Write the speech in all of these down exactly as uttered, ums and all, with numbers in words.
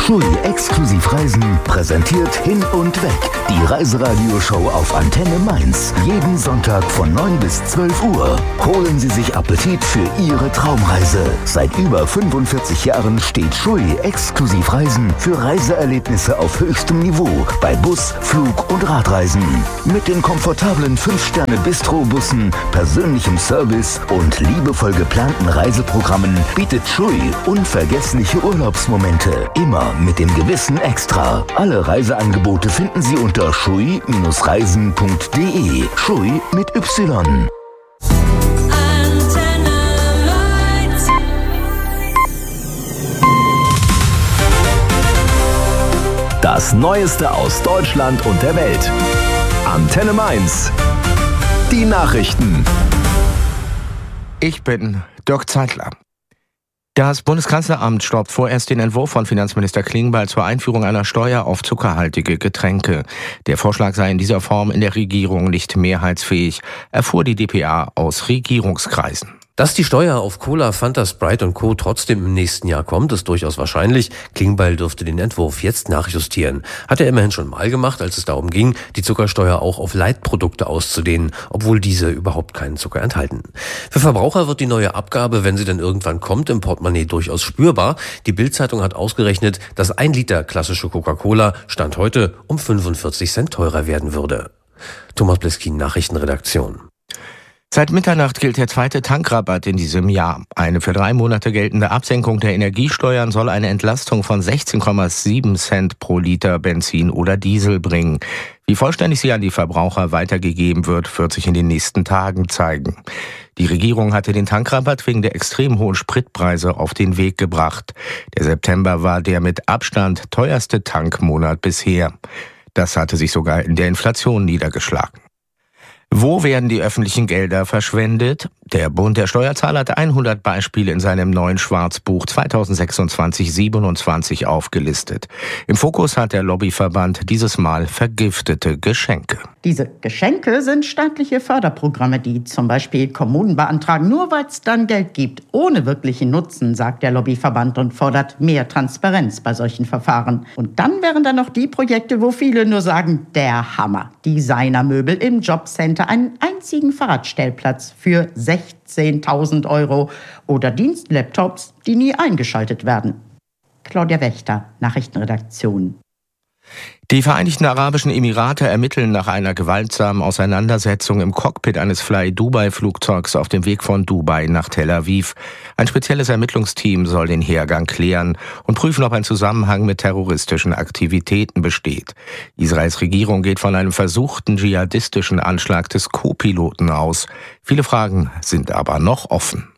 Schui Exklusivreisen präsentiert Hin und Weg. Die Reiseradioshow auf Antenne Mainz. Jeden Sonntag von neun bis zwölf Uhr. Holen Sie sich Appetit für Ihre Traumreise. Seit über fünfundvierzig Jahren steht Schui Exklusivreisen für Reiseerlebnisse auf höchstem Niveau bei Bus, Flug und Radreisen. Mit den komfortablen fünf Sterne Bistro-Bussen, persönlichem Service und liebevoll geplanten Reiseprogrammen bietet Schui unvergessliche Urlaubsmomente. Immer mit dem gewissen Extra. Alle Reiseangebote finden Sie unter schui Reisen punkt de. Schui mit Y. Das Neueste aus Deutschland und der Welt. Antenne Mainz. Die Nachrichten. Ich bin Dirk Zeitler. Das Bundeskanzleramt stoppt vorerst den Entwurf von Finanzminister Klingbeil zur Einführung einer Steuer auf zuckerhaltige Getränke. Der Vorschlag sei in dieser Form in der Regierung nicht mehrheitsfähig, erfuhr die D P A aus Regierungskreisen. Dass die Steuer auf Cola, Fanta, Sprite und Co. trotzdem im nächsten Jahr kommt, ist durchaus wahrscheinlich. Klingbeil dürfte den Entwurf jetzt nachjustieren. Hat er immerhin schon mal gemacht, als es darum ging, die Zuckersteuer auch auf Leitprodukte auszudehnen, obwohl diese überhaupt keinen Zucker enthalten. Für Verbraucher wird die neue Abgabe, wenn sie dann irgendwann kommt, im Portemonnaie durchaus spürbar. Die Bild-Zeitung hat ausgerechnet, dass ein Liter klassische Coca-Cola Stand heute um fünfundvierzig Cent teurer werden würde. Thomas Bleskin, Nachrichtenredaktion. Seit Mitternacht gilt der zweite Tankrabatt in diesem Jahr. Eine für drei Monate geltende Absenkung der Energiesteuern soll eine Entlastung von sechzehn Komma sieben Cent pro Liter Benzin oder Diesel bringen. Wie vollständig sie an die Verbraucher weitergegeben wird, wird sich in den nächsten Tagen zeigen. Die Regierung hatte den Tankrabatt wegen der extrem hohen Spritpreise auf den Weg gebracht. Der September war der mit Abstand teuerste Tankmonat bisher. Das hatte sich sogar in der Inflation niedergeschlagen. Wo werden die öffentlichen Gelder verschwendet? Der Bund der Steuerzahler hat hundert Beispiele in seinem neuen Schwarzbuch zweitausendsechsundzwanzig siebenundzwanzig aufgelistet. Im Fokus hat der Lobbyverband dieses Mal vergiftete Geschenke. Diese Geschenke sind staatliche Förderprogramme, die zum Beispiel Kommunen beantragen, nur weil es dann Geld gibt, ohne wirklichen Nutzen, sagt der Lobbyverband und fordert mehr Transparenz bei solchen Verfahren. Und dann wären da noch die Projekte, wo viele nur sagen, der Hammer. Designermöbel im Jobcenter, einen einzigen Fahrradstellplatz für sechzehntausend Euro oder Dienstlaptops, die nie eingeschaltet werden. Claudia Wächter, Nachrichtenredaktion. Die Vereinigten Arabischen Emirate ermitteln nach einer gewaltsamen Auseinandersetzung im Cockpit eines Fly-Dubai-Flugzeugs auf dem Weg von Dubai nach Tel Aviv. Ein spezielles Ermittlungsteam soll den Hergang klären und prüfen, ob ein Zusammenhang mit terroristischen Aktivitäten besteht. Israels Regierung geht von einem versuchten dschihadistischen Anschlag des Co-Piloten aus. Viele Fragen sind aber noch offen.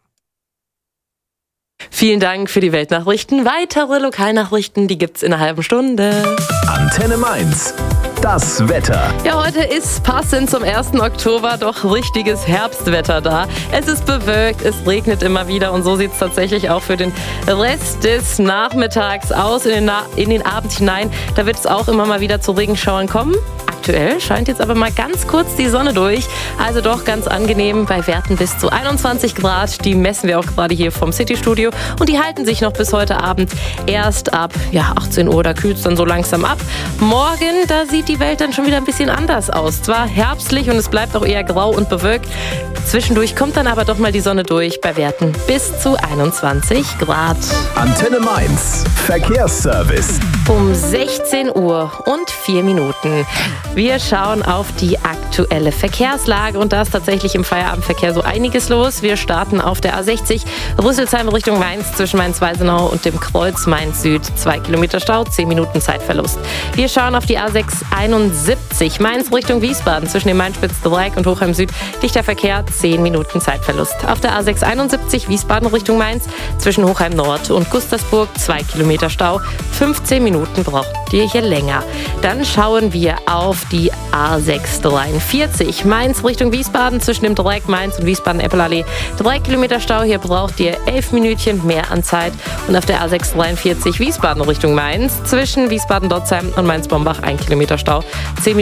Vielen Dank für die Weltnachrichten. Weitere Lokalnachrichten, die gibt's in einer halben Stunde. Antenne Mainz. Das Wetter. Ja, heute ist passend zum ersten Oktober doch richtiges Herbstwetter da. Es ist bewölkt, es regnet immer wieder und so sieht es tatsächlich auch für den Rest des Nachmittags aus. In den, Na- in den Abend hinein, da wird es auch immer mal wieder zu Regenschauern kommen. Aktuell scheint jetzt aber mal ganz kurz die Sonne durch. Also doch ganz angenehm bei Werten bis zu einundzwanzig Grad. Die messen wir auch gerade hier vom City-Studio. Und die halten sich noch bis heute Abend. Erst ab ja, achtzehn Uhr, da kühlt es dann so langsam ab. Morgen, da sieht die Welt dann schon wieder ein bisschen anders aus. Zwar herbstlich und es bleibt auch eher grau und bewölkt. Zwischendurch kommt dann aber doch mal die Sonne durch bei Werten bis zu einundzwanzig Grad. Antenne Mainz. Verkehrsservice. Um sechzehn Uhr und vier Minuten. Wir schauen auf die aktuelle Verkehrslage und da ist tatsächlich im Feierabendverkehr so einiges los. Wir starten auf der A sechzig Rüsselsheim Richtung Mainz zwischen Mainz-Weisenau und dem Kreuz Mainz Süd. Zwei Kilometer Stau, zehn Minuten Zeitverlust. Wir schauen auf die A sechs einundsiebzig Mainz Richtung Wiesbaden zwischen dem Mainz-Spitz-Dreieck und Hochheim Süd. Dichter Verkehr, zehn Minuten Zeitverlust. Auf der A sechs einundsiebzig Wiesbaden Richtung Mainz zwischen Hochheim Nord und Gustersburg. Zwei Kilometer Stau, fünfzehn Minuten braucht ihr hier länger. Dann schauen wir auf die A sechs dreiundvierzig Mainz Richtung Wiesbaden zwischen dem Dreieck Mainz und Wiesbaden-Eppelallee. Drei Kilometer Stau, hier braucht ihr elf Minütchen mehr an Zeit. Und auf der A sechs dreiundvierzig Wiesbaden Richtung Mainz zwischen Wiesbaden-Dotzheim und Mainz-Bombach ein Kilometer Stau, zehn Minuten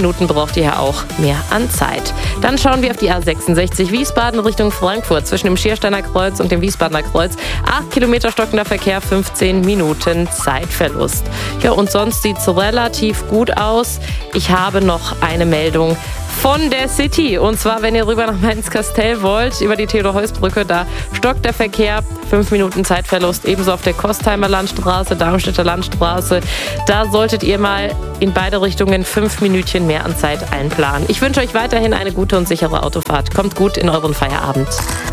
Minuten braucht ihr ja auch mehr an Zeit. Dann schauen wir auf die A sechsundsechzig Wiesbaden Richtung Frankfurt. Zwischen dem Schiersteiner Kreuz und dem Wiesbadener Kreuz. acht Kilometer stockender Verkehr, fünfzehn Minuten Zeitverlust. Ja, und sonst sieht es relativ gut aus. Ich habe noch eine Meldung von der City. Und zwar, wenn ihr rüber nach Mainz-Kastell wollt, über die Theodor-Heuss-Brücke, da stockt der Verkehr, fünf Minuten Zeitverlust. Ebenso auf der Kostheimer Landstraße, Darmstädter Landstraße. Da solltet ihr mal in beide Richtungen fünf Minütchen mehr an Zeit einplanen. Ich wünsche euch weiterhin eine gute und sichere Autofahrt. Kommt gut in euren Feierabend.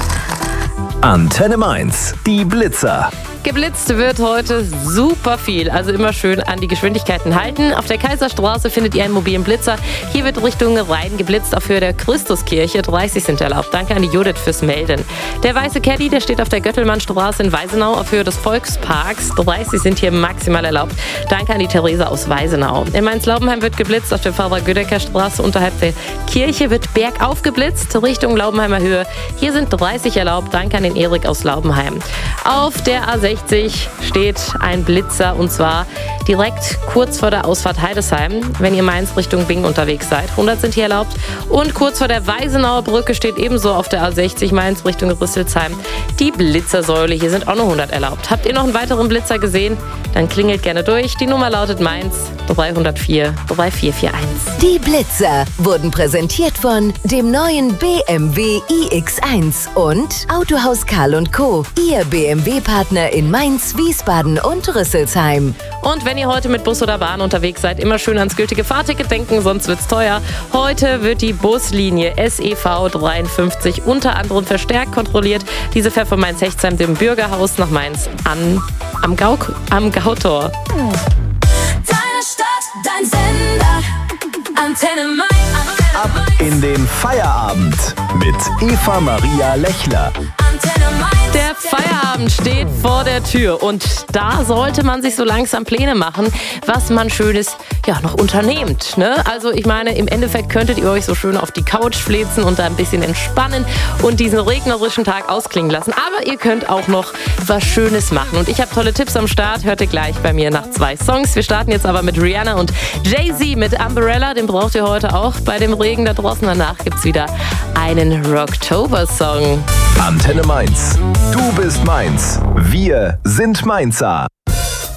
Antenne Mainz, die Blitzer. Geblitzt wird heute super viel, also immer schön an die Geschwindigkeiten halten. Auf der Kaiserstraße findet ihr einen mobilen Blitzer. Hier wird Richtung Rhein geblitzt, auf Höhe der Christuskirche. dreißig sind erlaubt. Danke an die Judith fürs Melden. Der weiße Caddy, der steht auf der Göttelmannstraße in Weisenau auf Höhe des Volksparks. dreißig sind hier maximal erlaubt. Danke an die Theresa aus Weisenau. In Mainz-Laubenheim wird geblitzt, auf der Pfarrer-Gödecker-Straße unterhalb der Kirche wird bergauf geblitzt, Richtung Laubenheimer Höhe. Hier sind dreißig erlaubt. Danke an den Erik aus Laubenheim. Auf der A sechzig steht ein Blitzer und zwar direkt kurz vor der Ausfahrt Heidesheim, wenn ihr Mainz Richtung Bingen unterwegs seid. hundert sind hier erlaubt. Und kurz vor der Weisenauer Brücke steht ebenso auf der A sechzig Mainz Richtung Rüsselsheim die Blitzersäule. Hier sind auch nur hundert erlaubt. Habt ihr noch einen weiteren Blitzer gesehen? Dann klingelt gerne durch. Die Nummer lautet Mainz drei null vier drei vier vier eins. Die Blitzer wurden präsentiert von dem neuen B M W i X eins und Autohaus Karl und Co., Ihr B M W-Partner in Mainz, Wiesbaden und Rüsselsheim. Und wenn ihr heute mit Bus oder Bahn unterwegs seid, immer schön ans gültige Fahrticket denken, sonst wird's teuer. Heute wird die Buslinie S E V dreiundfünfzig unter anderem verstärkt kontrolliert. Diese fährt von Mainz-Hechtsheim, dem Bürgerhaus, nach Mainz an, am, Gau, am Gautor. Deine Stadt, dein Sender, Antenne Mainz. Ab in den Feierabend mit Eva Maria Lechler. Antenne Mainz. Der Feierabend steht vor der Tür und da sollte man sich so langsam Pläne machen, was man Schönes ja noch unternehmt. Ne? Also ich meine, im Endeffekt könntet ihr euch so schön auf die Couch fläzen und da ein bisschen entspannen und diesen regnerischen Tag ausklingen lassen. Aber ihr könnt auch noch was Schönes machen. Und ich habe tolle Tipps am Start. Hört ihr gleich bei mir nach zwei Songs. Wir starten jetzt aber mit Rihanna und Jay-Z mit Umbrella. Den braucht ihr heute auch bei dem Regen da draußen. Danach gibt es wieder einen Rocktober-Song. Antenne Mainz. Du bist Mainz. Wir sind Mainzer.